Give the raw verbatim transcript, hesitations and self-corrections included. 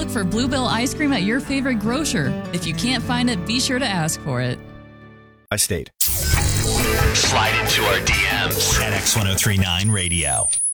Look for Bluebell ice cream at your favorite grocer. If you can't find it, be sure to ask for it. I state. Slide into our D Ms at X ten thirty-nine Radio.